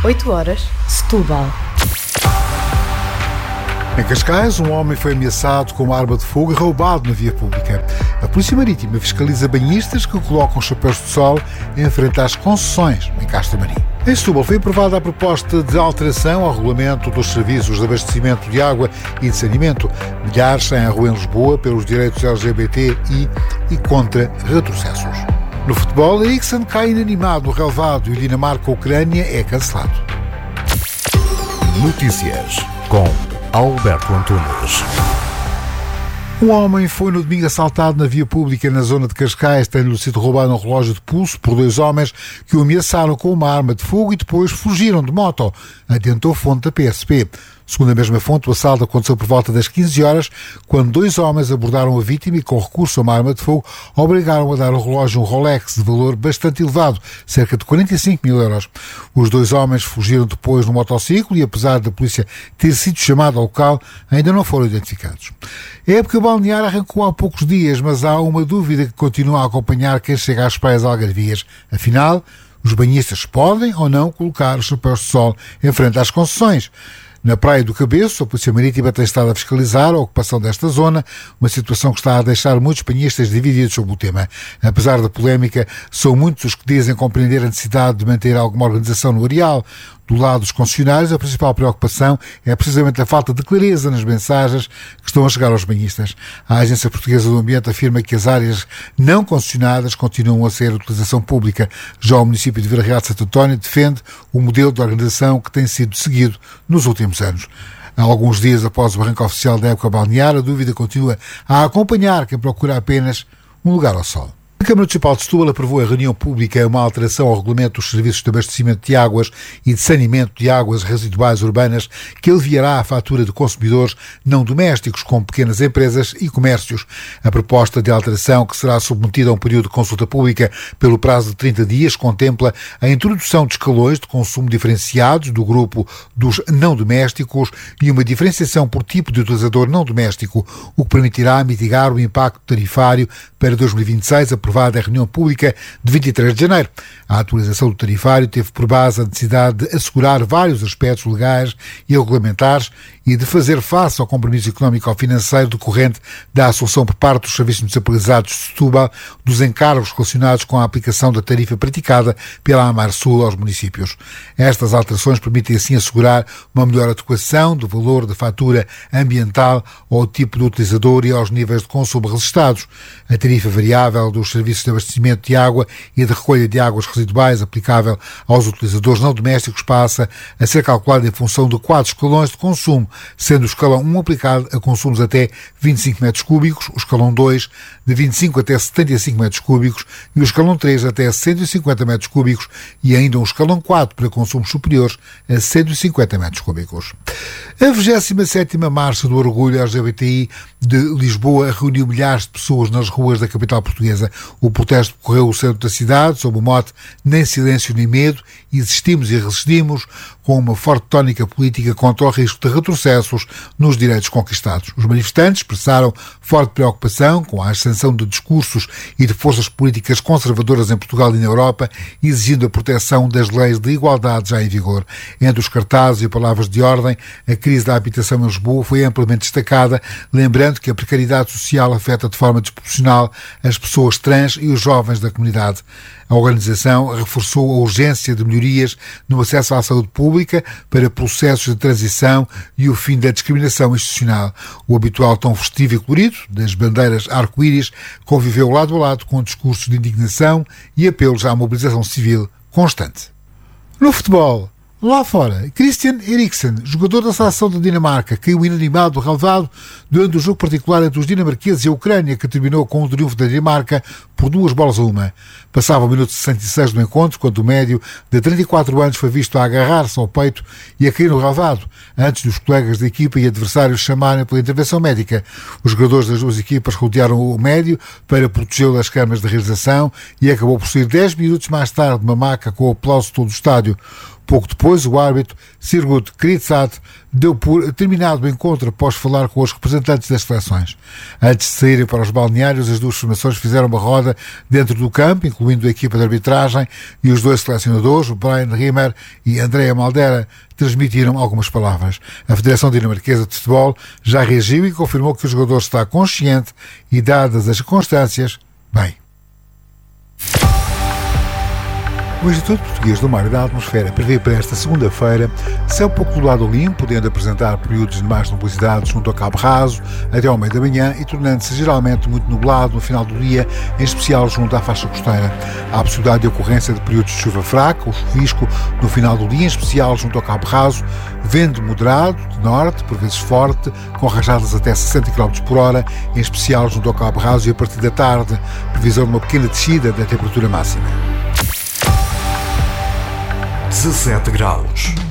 8 horas, Setúbal. Em Cascais, um homem foi ameaçado com uma arma de fogo e roubado na via pública. A Polícia Marítima fiscaliza banhistas que colocam chapéus de sol em frente às concessões em Castro Marim. Em Setúbal foi aprovada a proposta de alteração ao regulamento dos serviços de abastecimento de água e de saneamento. Milhares saem à rua em Lisboa pelos direitos LGBT e contra retrocessos. No futebol, Eriksen cai inanimado no relevado e o Dinamarca-Ucrânia é cancelado. Notícias com Alberto Antunes. Um homem foi no domingo assaltado na via pública na zona de Cascais, tendo-lhe sido roubado um relógio de pulso por dois homens que o ameaçaram com uma arma de fogo e depois fugiram de moto, adiantou fonte da PSP. Segundo a mesma fonte, o assalto aconteceu por volta das 15 horas, quando dois homens abordaram a vítima e, com recurso a uma arma de fogo, obrigaram a dar ao relógio um Rolex de valor bastante elevado, cerca de 45 mil euros. Os dois homens fugiram depois no motociclo e, apesar da polícia ter sido chamada ao local, ainda não foram identificados. A época balnear arrancou há poucos dias, mas há uma dúvida que continua a acompanhar quem chega às praias algarvias. Afinal, os banhistas podem ou não colocar os chapéus de sol em frente às concessões? Na Praia do Cabeço, a Polícia Marítima tem estado a fiscalizar a ocupação desta zona, uma situação que está a deixar muitos banhistas divididos sobre o tema. Apesar da polémica, são muitos os que dizem compreender a necessidade de manter alguma organização no areal. Do lado dos concessionários, a principal preocupação é precisamente a falta de clareza nas mensagens que estão a chegar aos banhistas. A Agência Portuguesa do Ambiente afirma que as áreas não concessionadas continuam a ser de utilização pública. Já o município de Vila Real de Santo António defende o modelo de organização que tem sido seguido nos últimos anos. Há alguns dias após o arranque oficial da época balnear, a dúvida continua a acompanhar quem procura apenas um lugar ao sol. A Câmara Municipal de Setúbal aprovou em reunião pública uma alteração ao regulamento dos serviços de abastecimento de águas e de saneamento de águas residuais urbanas que aliviará a fatura de consumidores não domésticos, como pequenas empresas e comércios. A proposta de alteração, que será submetida a um período de consulta pública pelo prazo de 30 dias, contempla a introdução de escalões de consumo diferenciados do grupo dos não domésticos e uma diferenciação por tipo de utilizador não doméstico, o que permitirá mitigar o impacto tarifário para 2026, aprovada em reunião pública de 23 de janeiro. A atualização do tarifário teve por base a necessidade de assegurar vários aspectos legais e regulamentares e de fazer face ao compromisso económico-financeiro decorrente da assunção por parte dos serviços municipalizados de Setúbal dos encargos relacionados com a aplicação da tarifa praticada pela AMAR Sul aos municípios. Estas alterações permitem assim assegurar uma melhor adequação do valor da fatura ambiental ao tipo de utilizador e aos níveis de consumo registados. A tarifa variável dos serviços de abastecimento de água e de recolha de águas residuais aplicável aos utilizadores não domésticos passa a ser calculada em função de 4 escalões de consumo, sendo o escalão 1 aplicado a consumos até 25 metros cúbicos, o escalão 2 de 25 até 75 metros cúbicos e o escalão 3 até 150 metros cúbicos e ainda um escalão 4 para consumos superiores a 150 metros cúbicos. A 27ª Marcha do Orgulho LGBTI de Lisboa reuniu milhares de pessoas nas ruas da capital portuguesa. O protesto percorreu o centro da cidade sob o mote "Nem silêncio nem medo, existimos e resistimos", com uma forte tónica política contra o risco de retrocessos nos direitos conquistados. Os manifestantes expressaram forte preocupação com a ascensão de discursos e de forças políticas conservadoras em Portugal e na Europa, exigindo a proteção das leis de igualdade já em vigor. Entre os cartazes e palavras de ordem, a crise da habitação em Lisboa foi amplamente destacada, lembrando que a precariedade social afeta de forma desproporcional as pessoas trans e os jovens da comunidade. A organização reforçou a urgência de melhorias no acesso à saúde pública para processos de transição e o fim da discriminação institucional. O habitual tom festivo e colorido das bandeiras arco-íris conviveu lado a lado com discursos de indignação e apelos à mobilização civil constante. No futebol, lá fora, Christian Eriksen, jogador da seleção da Dinamarca, caiu inanimado do relevado durante o jogo particular entre os dinamarqueses e a Ucrânia, que terminou com o triunfo da Dinamarca por 2-1. Passava o minuto 66 do encontro, quando o médio de 34 anos foi visto a agarrar-se ao peito e a cair no relvado, antes dos colegas de equipa e adversários chamarem pela intervenção médica. Os jogadores das duas equipas rodearam o médio para protegê-lo das câmaras de realização e acabou por sair 10 minutos mais tarde de uma maca com o aplauso de todo o estádio. Pouco depois, o árbitro Sirgut Kritsat deu por terminado o encontro após falar com os representantes das seleções. Antes de saírem para os balneários, as duas formações fizeram uma roda dentro do campo, incluindo a equipa de arbitragem, e os dois selecionadores, Brian Rimmer e Andrea Maldera, transmitiram algumas palavras. A Federação Dinamarquesa de Futebol já reagiu e confirmou que o jogador está consciente e, dadas as circunstâncias, bem. O Instituto Português do Mar e da Atmosfera prevê para esta segunda-feira céu pouco nublado limpo, podendo apresentar períodos de mais nubosidade junto ao Cabo Raso até ao meio da manhã e tornando-se geralmente muito nublado no final do dia, em especial junto à faixa costeira. Há a possibilidade de ocorrência de períodos de chuva fraca ou chuvisco no final do dia, em especial junto ao Cabo Raso, vento moderado de norte, por vezes forte, com rajadas até 60 km por hora, em especial junto ao Cabo Raso, e a partir da tarde, previsão de uma pequena descida da temperatura máxima. 17 graus.